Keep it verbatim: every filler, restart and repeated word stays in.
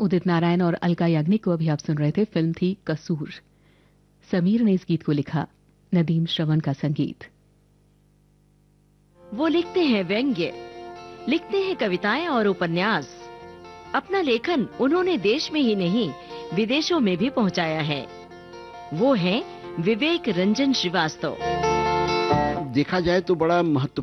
उदित नारायण और अलका याग्निक को अभी आप सुन रहे थे। फिल्म थी कसूर। समीर ने इस गीत को लिखा, नदीम श्रवण का संगीत। वो लिखते हैं व्यंग्य, लिखते हैं कविताएं और उपन्यास। अपना लेखन उन्होंने देश में ही नहीं विदेशों में भी पहुंचाया है। वो हैं विवेक रंजन श्रीवास्तव। देखा जाए तो बड़ा महत्व